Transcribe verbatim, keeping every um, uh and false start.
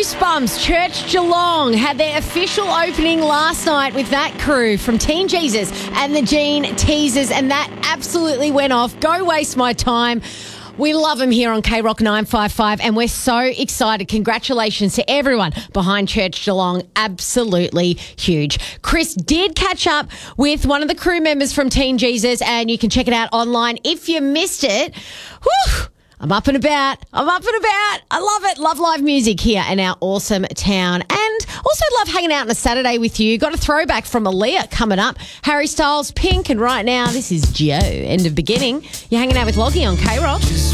Goosebumps, Church Geelong had their official opening last night with that crew from Teen Jesus and the Gene Teasers, and that absolutely went off. Go Waste My Time. We love them here on K Rock nine five five, and we're so excited. Congratulations to everyone behind Church Geelong. Absolutely huge. Chris did catch up with one of the crew members from Teen Jesus, and you can check it out online if you missed it. Whew! I'm up and about. I'm up and about. I love it. Love live music here in our awesome town. And also love hanging out on a Saturday with you. Got a throwback from Aaliyah coming up. Harry Styles, Pink. And right now, this is Joe, End of Beginning. You're hanging out with Loggy on K Rock.